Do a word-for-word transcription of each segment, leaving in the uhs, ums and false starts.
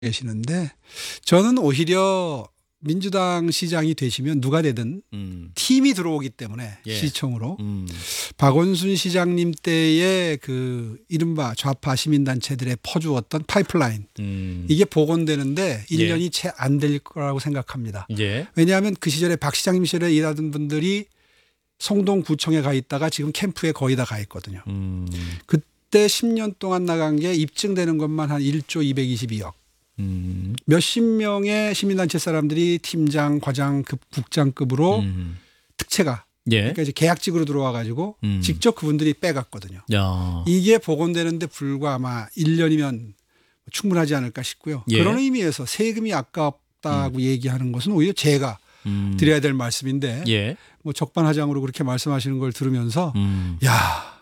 계시는데 저는 오히려 민주당 시장이 되시면 누가 되든 음. 팀이 들어오기 때문에 예. 시청으로 음. 박원순 시장님 때의 그 이른바 좌파 시민단체들의 퍼주었던 파이프라인 음. 이게 복원되는데 일 년이 예. 채 안 될 거라고 생각합니다. 예. 왜냐하면 그 시절에 박 시장님 시절에 일하던 분들이 성동구청에 가 있다가 지금 캠프에 거의 다 가 있거든요. 음. 그때 십 년 동안 나간 게 입증되는 것만 한 일조 이백이십이억. 음. 몇십 명의 시민단체 사람들이 팀장, 과장급, 국장급으로 음. 특채가 예. 그러니까 이제 계약직으로 들어와 가지고 음. 직접 그분들이 빼갔거든요. 야. 이게 복원되는데 불과 아마 일 년이면 충분하지 않을까 싶고요. 예. 그런 의미에서 세금이 아깝다고 음. 얘기하는 것은 오히려 제가 음. 드려야 될 말씀인데 예. 뭐 적반하장으로 그렇게 말씀하시는 걸 들으면서 음. 야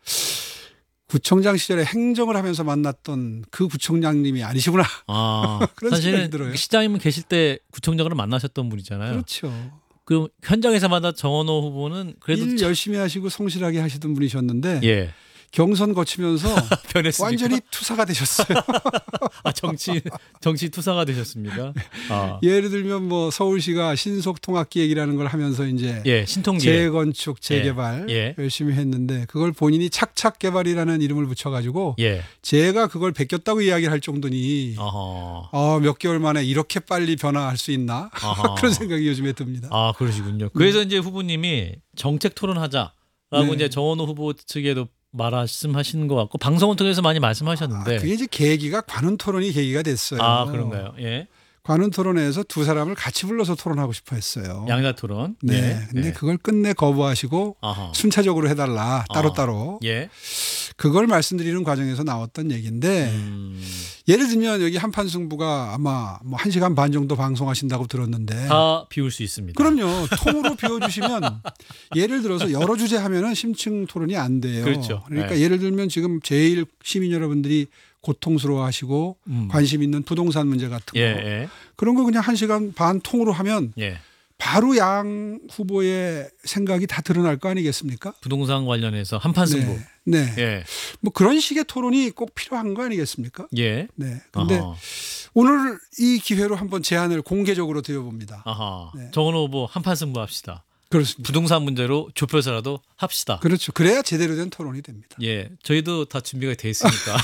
구청장 시절에 행정을 하면서 만났던 그 구청장님이 아니시구나. 아, 그런 생각이 사실은 들어요. 시장님 계실 때 구청장으로 만나셨던 분이잖아요. 그렇죠. 그 현장에서 만난 정원호 후보는 그래도 일 참- 열심히 하시고 성실하게 하시던 분이셨는데 예. 경선 거치면서 변했습니까? 완전히 투사가 되셨어요. 아, 정치 정치 투사가 되셨습니까? 아. 예를 들면 뭐 서울시가 신속통합기획이라는 걸 하면서 이제 예, 신통기. 재건축, 재개발 예. 열심히 했는데 그걸 본인이 착착개발이라는 이름을 붙여가지고 예. 제가 그걸 베꼈다고 이야기를 할 정도니 어허. 어, 몇 개월 만에 이렇게 빨리 변화할 수 있나 아하. 그런 생각이 요즘에 듭니다. 아, 그러시군요. 그래서 이제 후보님이 정책 토론하자라고 네. 이제 정원호 후보 측에도 말씀하시는 것 같고 방송을 통해서 많이 말씀하셨는데. 아, 그게 이제 계기가 관훈 토론이 계기가 됐어요. 아, 그런가요? 예. 관훈 토론에서 두 사람을 같이 불러서 토론하고 싶어 했어요. 양자 토론. 네. 예. 근데 예. 그걸 끝내 거부하시고 아하. 순차적으로 해달라 아. 따로따로. 예. 그걸 말씀드리는 과정에서 나왔던 얘기인데 음. 예를 들면 여기 한판 승부가 아마 뭐 한 시간 반 정도 방송하신다고 들었는데 다 비울 수 있습니다. 그럼요. 통으로 비워주시면 예를 들어서 여러 주제 하면은 심층 토론이 안 돼요. 그렇죠. 그러니까 네. 예를 들면 지금 제일 시민 여러분들이 고통스러워하시고 음. 관심 있는 부동산 문제 같은 거 예, 예. 그런 거 그냥 한 시간 반 통으로 하면 예. 바로 바로 양 후보의 생각이 다 드러날 거 아니겠습니까? 부동산 관련해서 한판 승부. 네. 네. 예. 뭐 그런 식의 토론이 꼭 필요한 거 아니겠습니까? 예. 네. 근데 아하. 오늘 이 기회로 한번 제안을 공개적으로 드려봅니다. 아하. 네. 정원호 후보 한판 승부 합시다. 그렇습니다. 부동산 문제로 좁혀서라도 합시다. 그렇죠. 그래야 제대로 된 토론이 됩니다. 예, 저희도 다 준비가 돼 있으니까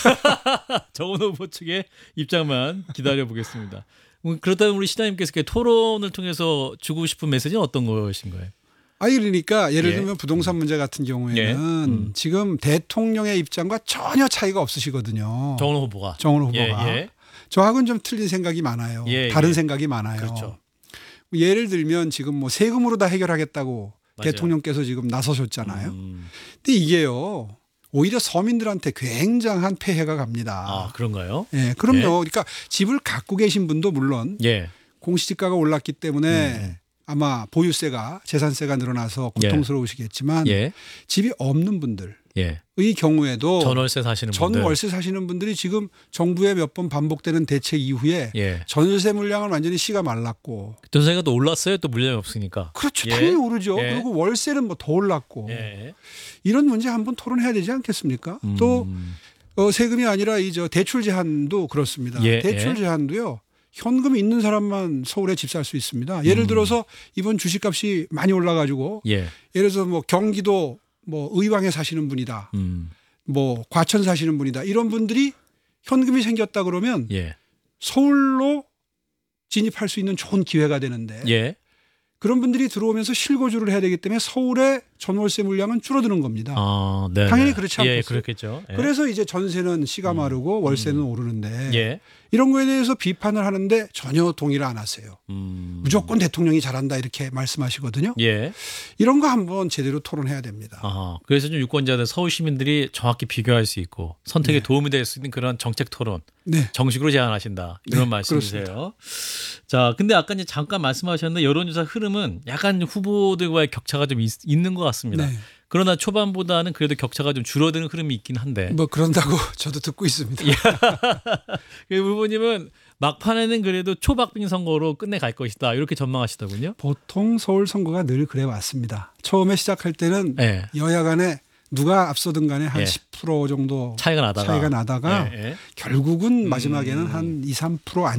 정원호 후보 측의 입장만 기다려 보겠습니다. 그렇다면 우리 시장님께서 이렇게 토론을 통해서 주고 싶은 메시지는 어떤 것인가요? 아니 그러니까 예를 예. 들면 부동산 문제 같은 경우에는 예. 음. 지금 대통령의 입장과 전혀 차이가 없으시거든요. 정원호 후보가. 정원 후보가. 예, 예. 저하고는 좀 틀린 생각이 많아요. 예, 다른 예. 생각이 많아요. 그렇죠. 예를 들면 지금 뭐 세금으로 다 해결하겠다고 맞아요. 대통령께서 지금 나서셨잖아요. 음. 근데 이게요. 오히려 서민들한테 굉장한 폐해가 갑니다. 아, 그런가요? 예, 그럼요. 예. 그러니까 집을 갖고 계신 분도 물론 예. 공시지가가 올랐기 때문에 음. 아마 보유세가 재산세가 늘어나서 고통스러우시겠지만 예. 집이 없는 분들의 예. 경우에도 전월세 사시는 분들. 전월세 사시는 분들이 지금 정부의 몇 번 반복되는 대책 이후에 예. 전세 물량은 완전히 씨가 말랐고 전세가 또 올랐어요. 또 물량이 없으니까. 그렇죠. 예. 당연히 오르죠. 예. 그리고 월세는 뭐 더 올랐고 예. 이런 문제 한번 토론해야 되지 않겠습니까? 음. 또 어, 세금이 아니라 이 저 대출 제한도 그렇습니다. 예, 대출 예. 제한도요. 현금이 있는 사람만 서울에 집 살 수 있습니다. 예를 음. 들어서 이번 주식값이 많이 올라가지고 예. 예를 들어서 뭐 경기도 뭐 의왕에 사시는 분이다. 음. 뭐 과천 사시는 분이다. 이런 분들이 현금이 생겼다 그러면 예. 서울로 진입할 수 있는 좋은 기회가 되는데 예. 그런 분들이 들어오면서 실거주를 해야 되기 때문에 서울의 전월세 물량은 줄어드는 겁니다. 아, 네. 당연히 그렇지 예, 않겠어요? 그렇겠죠. 예. 그래서 이제 전세는 씨가 마르고 월세는 오르는데 예. 이런 거에 대해서 비판을 하는데 전혀 동의를 안 하세요. 음. 무조건 대통령이 잘한다 이렇게 말씀하시거든요. 예. 이런 거 한번 제대로 토론해야 됩니다. 아, 그래서 좀 유권자들 서울 시민들이 정확히 비교할 수 있고 선택에 네. 도움이 될 수 있는 그런 정책 토론 네. 정식으로 제안하신다 이런 네, 말씀이세요. 자, 근데 아까 이제 잠깐 말씀하셨는데 여론조사 흐름은 약간 후보들과의 격차가 좀 있, 있는 것 같습니다. 네. 그러나 초반보다는 그래도 격차가 좀 줄어드는 흐름이 있긴 한데. 뭐 그런다고 저도 듣고 있습니다. 예. 그 후보님은 막판에는 그래도 초박빙 선거로 끝내갈 것이다 이렇게 전망하시더군요. 보통 서울 선거가 늘 그래 왔습니다. 처음에 시작할 때는 예. 여야 간에 누가 앞서든 간에 한 예. 십 퍼센트 정도 차이가 나다가 차이가 나다가 예, 예. 결국은 음. 마지막에는 한 이, 삼 퍼센트